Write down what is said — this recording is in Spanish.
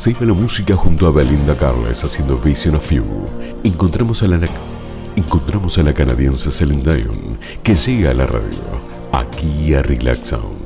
Se iba la música junto a Belinda Carlisle haciendo Vision of You. Encontramos a la canadiense Celine Dion, que llega a la radio, aquí a Relax Sound.